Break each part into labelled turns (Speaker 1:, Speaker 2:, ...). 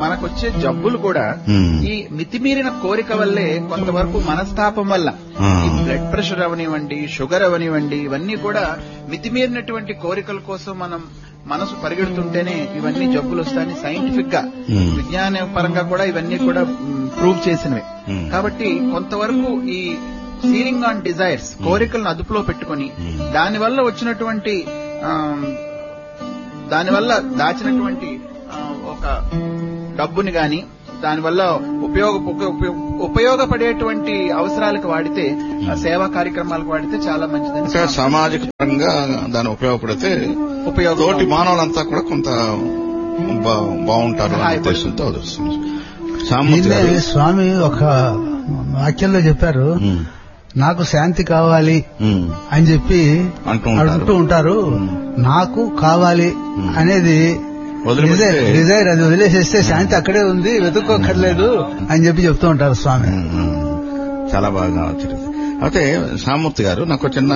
Speaker 1: మనకొచ్చే జబ్బులు కూడా ఈ మితిమీరిన కోరిక వల్లే కొంతవరకు మనస్తాపం వల్ల ఈ బ్లడ్ ప్రెషర్ అవనివ్వండి, షుగర్ అవనివ్వండి, ఇవన్నీ కూడా మితిమీరినటువంటి కోరికల కోసం మనం మనసు పరిగెడుతుంటేనే ఇవన్నీ జబ్బులు వస్తాయని సైంటిఫిక్ గా విజ్ఞాన పరంగా కూడా ఇవన్నీ కూడా ప్రూవ్ చేసినవి. కాబట్టి కొంతవరకు ఈ సీరింగ్ ఆన్ డిజైర్స్, కోరికలను అదుపులో పెట్టుకుని దానివల్ల వచ్చినటువంటి దానివల్ల దాచినటువంటి ఒక డబ్బుని గాని దానివల్ల ఉపయోగపడేటువంటి అవసరాలకు వాడితే, సేవా కార్యక్రమాలకు వాడితే చాలా మంచిదని.
Speaker 2: సామాజిక పరంగా దాని ఉపయోగపడితే తోటి మానవులంతా కూడా కొంత బాగుంటారు అనే ఉద్దేశంతో
Speaker 3: స్వామి ఒక వాక్యంలో చెప్పారు, నాకు శాంతి కావాలి అని చెప్పి అంటూ ఉంటారు. నాకు కావాలి అనేది డిజైర్, అది వదిలేసేస్తే శాంతి అక్కడే ఉంది, వెతుక్కోక్కర్లేదు అని చెప్పి చెప్తూ ఉంటారు స్వామి.
Speaker 2: చాలా బాగా వచ్చింది. అయితే సామూర్తి గారు, నాకు చిన్న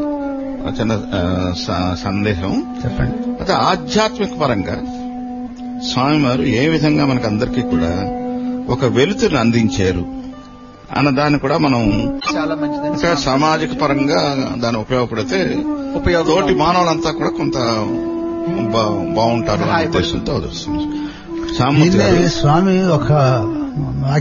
Speaker 2: సందేహం
Speaker 3: చెప్పండి.
Speaker 2: అయితే ఆధ్యాత్మిక పరంగా స్వామివారు ఏ విధంగా మనకందరికీ కూడా ఒక వెలుతురుని అందించారు అన్నదాన్ని కూడా మనం
Speaker 1: చాలా మంచిదని.
Speaker 2: సామాజిక పరంగా దాని ఉపయోగపడితే తోటి మానవులంతా కూడా కొంత బాగుంటారు అనే ఉద్దేశంతో
Speaker 3: స్వామి ఒక